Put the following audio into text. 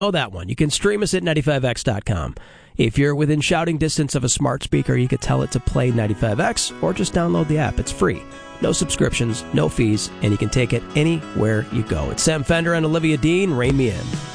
Oh, that one. You can stream us at 95x.com. If you're within shouting distance of a smart speaker, you could tell it to play 95X or just download the app. It's free. No subscriptions, no fees, and you can take it anywhere you go. It's Sam Fender and Olivia Dean. Rein me in.